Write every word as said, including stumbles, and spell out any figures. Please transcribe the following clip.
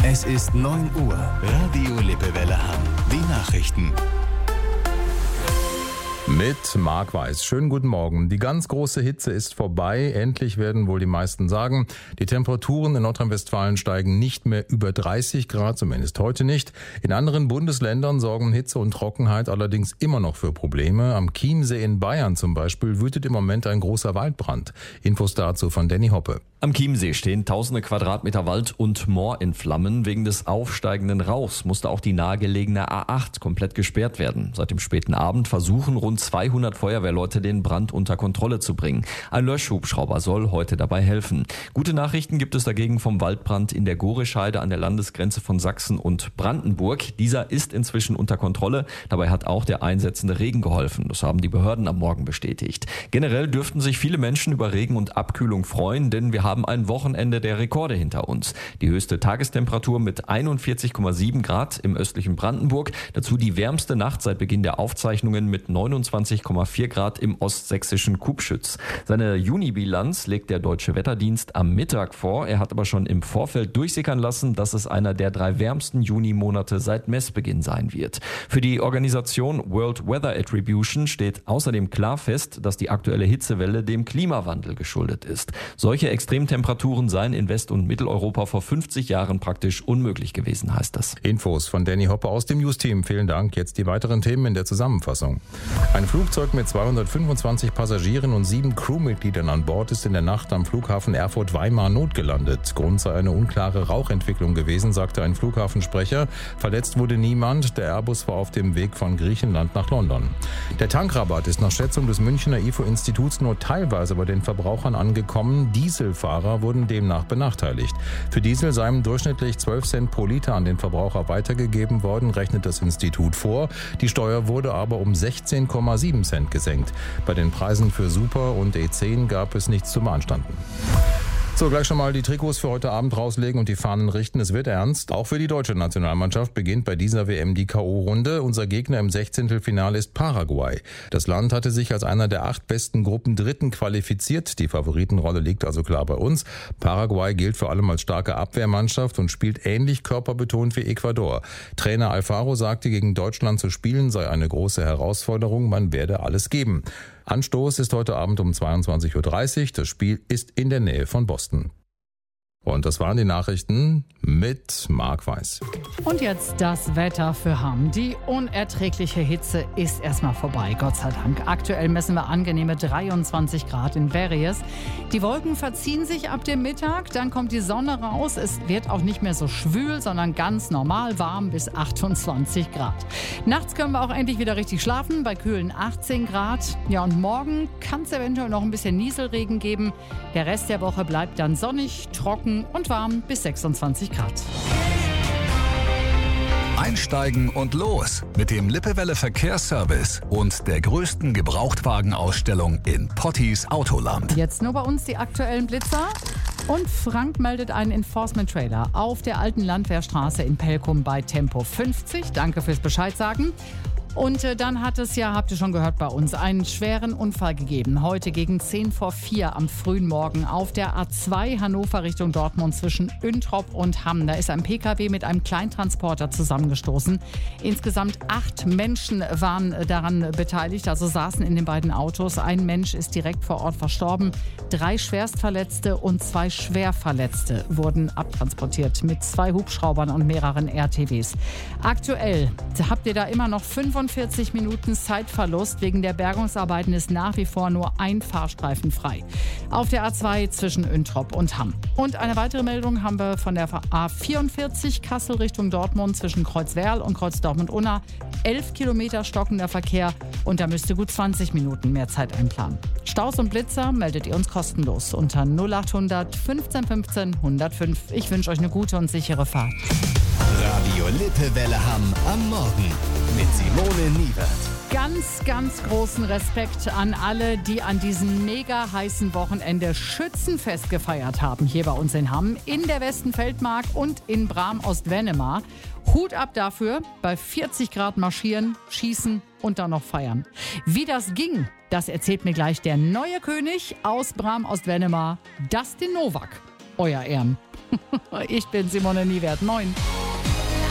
Es ist neun Uhr. Radio Lippewelle Hamm. Die Nachrichten. Mit Marc Weiß. Schönen guten Morgen. Die ganz große Hitze ist vorbei. Endlich werden wohl die meisten sagen. Die Temperaturen in Nordrhein-Westfalen steigen nicht mehr über dreißig Grad, zumindest heute nicht. In anderen Bundesländern sorgen Hitze und Trockenheit allerdings immer noch für Probleme. Am Chiemsee in Bayern zum Beispiel wütet im Moment ein großer Waldbrand. Infos dazu von Danny Hoppe. Am Chiemsee stehen tausende Quadratmeter Wald und Moor in Flammen. Wegen des aufsteigenden Rauchs musste auch die nahegelegene A acht komplett gesperrt werden. Seit dem späten Abend versuchen rund zweihundert Feuerwehrleute, den Brand unter Kontrolle zu bringen. Ein Löschhubschrauber soll heute dabei helfen. Gute Nachrichten gibt es dagegen vom Waldbrand in der Gorescheide an der Landesgrenze von Sachsen und Brandenburg. Dieser ist inzwischen unter Kontrolle. Dabei hat auch der einsetzende Regen geholfen. Das haben die Behörden am Morgen bestätigt. Generell dürften sich viele Menschen über Regen und Abkühlung freuen, denn wir haben ein Wochenende der Rekorde hinter uns. Die höchste Tagestemperatur mit einundvierzig Komma sieben Grad im östlichen Brandenburg. Dazu die wärmste Nacht seit Beginn der Aufzeichnungen mit neunundzwanzig Komma vier Grad im ostsächsischen Kubschütz. Seine Juni-Bilanz legt der Deutsche Wetterdienst am Mittag vor. Er hat aber schon im Vorfeld durchsickern lassen, dass es einer der drei wärmsten Juni-Monate seit Messbeginn sein wird. Für die Organisation World Weather Attribution steht außerdem klar fest, dass die aktuelle Hitzewelle dem Klimawandel geschuldet ist. Solche Extremtemperaturen seien in West- und Mitteleuropa vor fünfzig Jahren praktisch unmöglich gewesen, heißt das. Infos von Danny Hoppe aus dem News-Team. Vielen Dank. Jetzt die weiteren Themen in der Zusammenfassung. Ein Flugzeug mit zweihundertfünfundzwanzig Passagieren und sieben Crewmitgliedern an Bord ist in der Nacht am Flughafen Erfurt-Weimar notgelandet. Grund sei eine unklare Rauchentwicklung gewesen, sagte ein Flughafensprecher. Verletzt wurde niemand. Der Airbus war auf dem Weg von Griechenland nach London. Der Tankrabatt ist nach Schätzung des Münchner I F O-Instituts nur teilweise bei den Verbrauchern angekommen. Dieselfahrer wurden demnach benachteiligt. Für Diesel seien durchschnittlich zwölf Cent pro Liter an den Verbraucher weitergegeben worden, rechnet das Institut vor. Die Steuer wurde aber um sechzehn Komma sieben Cent gesenkt. Bei den Preisen für Super und E zehn gab es nichts zu beanstanden. So, gleich schon mal die Trikots für heute Abend rauslegen und die Fahnen richten. Es wird ernst. Auch für die deutsche Nationalmannschaft beginnt bei dieser W M die K O-Runde. Unser Gegner im Sechzehntelfinale ist Paraguay. Das Land hatte sich als einer der acht besten Gruppen Dritten qualifiziert. Die Favoritenrolle liegt also klar bei uns. Paraguay gilt vor allem als starke Abwehrmannschaft und spielt ähnlich körperbetont wie Ecuador. Trainer Alfaro sagte, gegen Deutschland zu spielen sei eine große Herausforderung. Man werde alles geben. Anstoß ist heute Abend um zweiundzwanzig Uhr dreißig. Das Spiel ist in der Nähe von Boston. Und das waren die Nachrichten mit Marc Weiß. Und jetzt das Wetter für Hamm. Die unerträgliche Hitze ist erstmal vorbei, Gott sei Dank. Aktuell messen wir angenehme dreiundzwanzig Grad in Verriers. Die Wolken verziehen sich ab dem Mittag, dann kommt die Sonne raus. Es wird auch nicht mehr so schwül, sondern ganz normal warm bis achtundzwanzig Grad. Nachts können wir auch endlich wieder richtig schlafen, bei kühlen achtzehn Grad. Ja, und morgen kann es eventuell noch ein bisschen Nieselregen geben. Der Rest der Woche bleibt dann sonnig, trocken und warm bis sechsundzwanzig Grad. Einsteigen und los mit dem Lippewelle Verkehrsservice und der größten Gebrauchtwagenausstellung in Potties Autoland. Jetzt nur bei uns die aktuellen Blitzer. Und Frank meldet einen Enforcement-Trailer auf der alten Landwehrstraße in Pelkum bei Tempo fünfzig. Danke fürs Bescheid sagen. Und äh, dann hat es ja, habt ihr schon gehört bei uns, einen schweren Unfall gegeben. Heute gegen zehn vor vier am frühen Morgen auf der A zwei Hannover Richtung Dortmund zwischen Üntrop und Hamm. Da ist ein Pkw mit einem Kleintransporter zusammengestoßen. Insgesamt acht Menschen waren daran beteiligt, also saßen in den beiden Autos. Ein Mensch ist direkt vor Ort verstorben. Drei Schwerstverletzte und zwei Schwerverletzte wurden abtransportiert mit zwei Hubschraubern und mehreren R T Ws. Aktuell habt ihr da immer noch fünfundvierzig Minuten Zeitverlust. Wegen der Bergungsarbeiten ist nach wie vor nur ein Fahrstreifen frei. Auf der A zwei zwischen Üntrop und Hamm. Und eine weitere Meldung haben wir von der A vierundvierzig Kassel Richtung Dortmund zwischen Kreuzwerl und Kreuz Dortmund-Unna. elf Kilometer stockender Verkehr und da müsst ihr gut zwanzig Minuten mehr Zeit einplanen. Staus und Blitzer meldet ihr uns kostenlos unter null achthundert fünfzehn fünfzehn hundertfünf. Ich wünsche euch eine gute und sichere Fahrt. Radio Lippewelle Hamm am Morgen mit Simone Niewert. Ganz, ganz großen Respekt an alle, die an diesem mega heißen Wochenende Schützenfest gefeiert haben. Hier bei uns in Hamm, in der Westenfeldmark und in Bram-Ost-Wennemar. Hut ab dafür, bei vierzig Grad marschieren, schießen und dann noch feiern. Wie das ging, das erzählt mir gleich der neue König aus Bram-Ost-Wennemar, Dustin Nowak. Euer Ehren. Ich bin Simone Niewert. Moin.